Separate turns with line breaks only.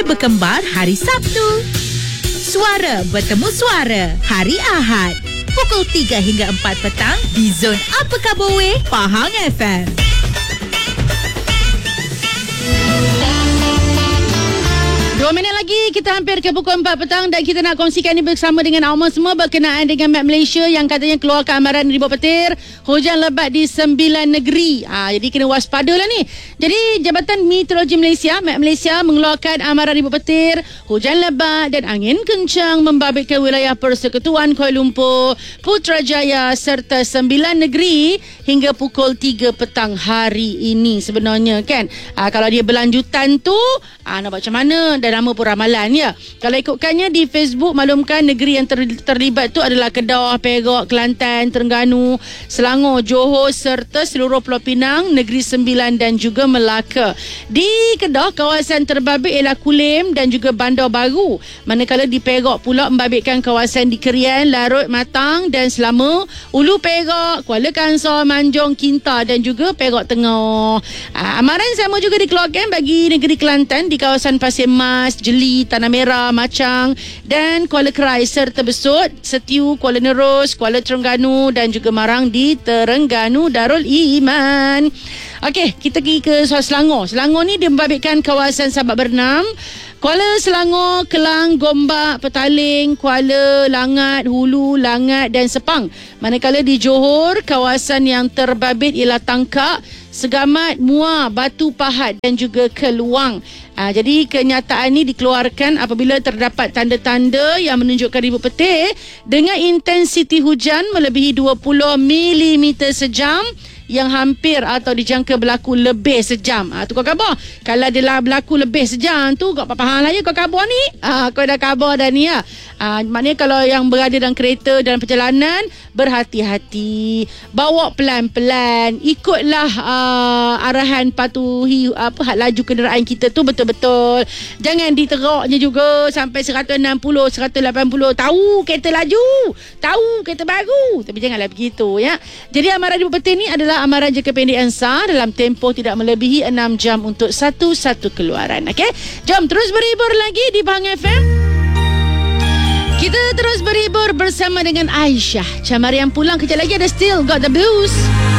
berkembar hari Sabtu. Suara bertemu suara hari Ahad. Pukul 3 hingga 4 petang di Zon Apa Khabar Weh, Pahang FM.
2 minit lagi kita hampir ke pukul 4 petang dan kita nak kongsikan ini bersama dengan awam semua berkenaan dengan Met Malaysia yang katanya keluarkan amaran ribuan petir hujan lebat di 9 negeri. Jadi kena waspada lah ni. Jadi Jabatan Meteorologi Malaysia, Met Malaysia mengeluarkan amaran ribuan petir, hujan lebat dan angin kencang membabitkan wilayah Persekutuan Kuala Lumpur, Putrajaya serta 9 negeri hingga pukul 3 petang hari ini sebenarnya kan. Kalau dia berlanjutan tu nak buat macam mana? Dan nama pun ramalan ya. Kalau ikutkannya di Facebook maklumkan negeri yang terlibat tu adalah Kedah, Perak, Kelantan, Terengganu, Selangor, Johor serta seluruh Pulau Pinang, Negeri Sembilan dan juga Melaka. Di Kedah kawasan terbabit ialah Kulim dan juga Bandar Baru. Manakala di Perak pula membabitkan kawasan di Kerian, Larut, Matang dan Selama, Ulu Perak, Kuala Kangsar, Manjong, Kinta dan juga Perak Tengah. Amaran sama juga dikeluarkan bagi negeri Kelantan di kawasan Pasir Mas, Jeli, Tanah Merah, Macang dan Kuala Krai serta Besut, Setiu, Kuala Nerus, Kuala Terengganu dan juga Marang di Terengganu Darul Iman. Okey, kita pergi ke Selangor. Selangor ni dia membabitkan kawasan Sabak Bernam, Kuala Selangor, Kelang, Gombak, Petaling, Kuala, Langat, Hulu, Langat dan Sepang. Manakala di Johor, kawasan yang terbabit ialah Tangkak, Segamat, Muar, Batu Pahat dan juga Keluang. Jadi kenyataan ini dikeluarkan apabila terdapat tanda-tanda yang menunjukkan ribuan petir dengan intensiti hujan melebihi 20 mm sejam yang hampir atau dijangka berlaku lebih sejam. Tu kau khabar. Kalau dia lah berlaku lebih sejam tu kau faham lah ya kau khabar ni. Kau dah khabar dah ni ya. Maknanya kalau yang berada dalam kereta dalam perjalanan, berhati-hati, bawa pelan-pelan, ikutlah arahan, patuhi had laju kenderaan kita tu betul-betul. Jangan diteroknya juga sampai 160, 180. Tahu kereta laju, tahu kereta baru, tapi janganlah begitu ya. Jadi amaran ribuan petir ni adalah amaran jangka pendek yang sah dalam tempoh tidak melebihi 6 jam untuk satu-satu keluaran. Okey, jom terus berhibur lagi di Pahang FM. Kita terus berhibur bersama dengan Aisyah. Camarian pulang kejap lagi ada Still Got The Blues.